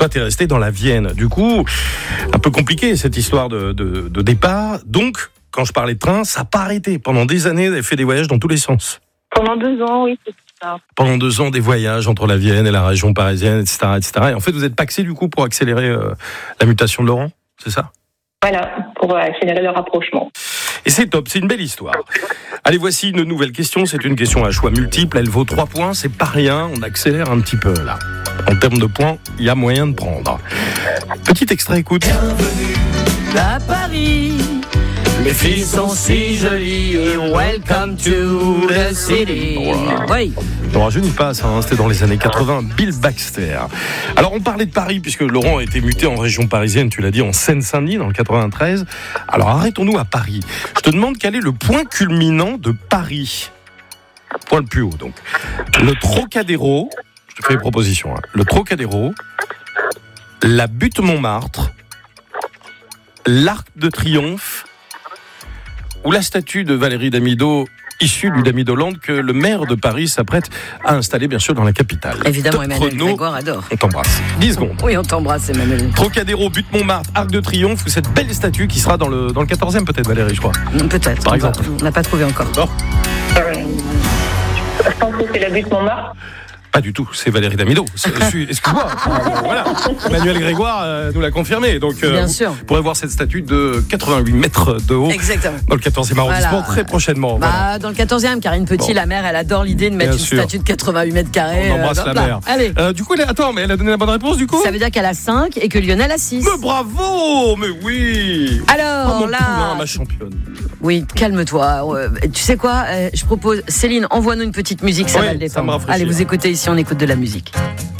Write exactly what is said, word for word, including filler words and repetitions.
toi, t'es resté dans la Vienne. Du coup, un peu compliqué cette histoire de, de, de départ. Donc, quand je parlais de train, ça n'a pas arrêté. Pendant des années, vous avez fait des voyages dans tous les sens. Pendant deux ans, oui, c'est ça. Pendant deux ans, des voyages entre la Vienne et la région parisienne, et cetera, et cetera. Et en fait, vous êtes paxé du coup pour accélérer euh, la mutation de Laurent, c'est ça ? Voilà, pour accélérer le rapprochement. Et c'est top, c'est une belle histoire. Allez, voici une nouvelle question. C'est une question à choix multiple. Elle vaut trois points, c'est pas rien. On accélère un petit peu là. En termes de points, il y a moyen de prendre. Petit extrait, écoute. Bienvenue à Paris. Les filles sont si jolies. Welcome to the city. Voilà. Oui. Non, je n'y passe, hein, c'était dans les années quatre-vingts, Bill Baxter. Alors on parlait de Paris, puisque Laurent a été muté en région parisienne, tu l'as dit, en Seine-Saint-Denis, dans le quatre-vingt-treize. Alors arrêtons-nous à Paris. Je te demande quel est le point culminant de Paris. Point le plus haut, donc. Le Trocadéro, je te fais les propositions, hein. Le Trocadéro, la butte Montmartre, l'Arc de Triomphe, ou la statue de Valérie Damido, issue du Damidoland, que le maire de Paris s'apprête à installer, bien sûr, dans la capitale. Évidemment, Top Emmanuel chrono. Grégoire adore. On t'embrasse. dix secondes. Oui, on t'embrasse, Emmanuel. Trocadéro, butte Montmartre, Arc de Triomphe, ou cette belle statue qui sera dans le, dans le quatorzième, peut-être, Valérie, je crois. Peut-être. Par on va- exemple. On n'a pas trouvé encore. Non, Euh, je pense que c'est la butte Montmartre. pas du tout, c'est Valérie Damido. C'est- c'est- Excuse-moi. Euh, voilà. Emmanuel Grégoire euh, nous l'a confirmé. Donc, euh, Bien vous sûr. pourrez voir cette statue de quatre-vingt-huit mètres de haut Exactement. dans le quatorzième arrondissement Voilà. très prochainement. Bah, Voilà. dans le quatorzième, Karine Petit, Bon. la mère, elle adore l'idée de mettre Bien une sûr. statue de quatre-vingt-huit mètres carrés. On embrasse euh, la hop là. mère. Allez. Euh, du coup, elle a- attends, mais elle a donné la bonne réponse du coup. Ça veut dire qu'elle a cinq et que Lionel a six. Mais bravo, mais oui. Alors Oh, mon là, poulain, ma championne. oui, calme-toi. Euh, tu sais quoi euh, Je propose, Céline, envoie-nous une petite musique, ça Oui, va le ça me détendre. rafraîchit. Allez, vous écoutez ici, on écoute de la musique.